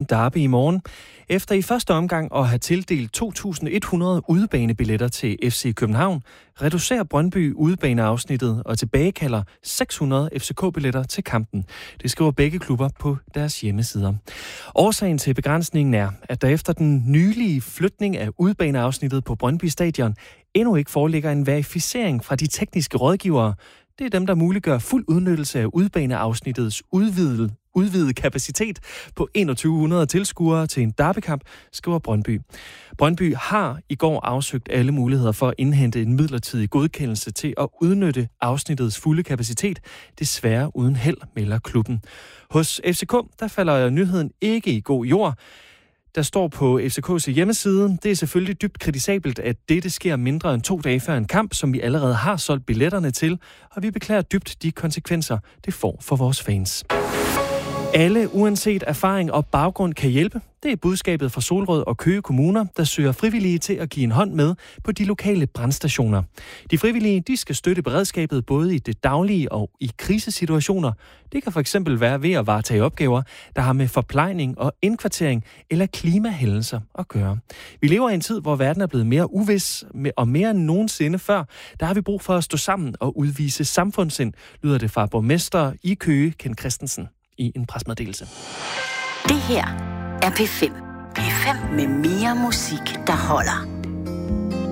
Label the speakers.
Speaker 1: derby i morgen. Efter i første omgang at have tildelt 2.100 udebanebilletter til FC København, reducerer Brøndby udebaneafsnittet og tilbagekalder 600 FCK-billetter til kampen. Det skriver begge klubber på deres hjemmesider. Årsagen til begrænsningen er, at der efter den nylige flytning af udebaneafsnittet på Brøndby Stadion endnu ikke foreligger en verificering fra de tekniske rådgivere. Det er dem, der muliggør fuld udnyttelse af udebaneafsnittets udvidede kapacitet på 2100 tilskuere til en derbykamp, skriver Brøndby. Brøndby har i går afsøgt alle muligheder for at indhente en midlertidig godkendelse til at udnytte afsnittets fulde kapacitet, desværre uden held, melder klubben. Hos FCK, der falder nyheden ikke i god jord. Der står på FCK's hjemmeside, det er selvfølgelig dybt kritisabelt, at dette sker mindre end 2 dage før en kamp, som vi allerede har solgt billetterne til, og vi beklager dybt de konsekvenser, det får for vores fans. Alle, uanset erfaring og baggrund, kan hjælpe. Det er budskabet fra Solrød og Køge Kommuner, der søger frivillige til at give en hånd med på de lokale brandstationer. De frivillige, de skal støtte beredskabet både i det daglige og i krisesituationer. Det kan for eksempel være ved at varetage opgaver, der har med forplejning og indkvartering eller klimahændelser at gøre. Vi lever i en tid, hvor verden er blevet mere uvis, og mere end nogensinde før. Der har vi brug for at stå sammen og udvise samfundssind, lyder det fra borgmester i Køge, Ken Christensen, i en pressemeddelelse.
Speaker 2: Det her er P5. P5 med mere musik, der holder.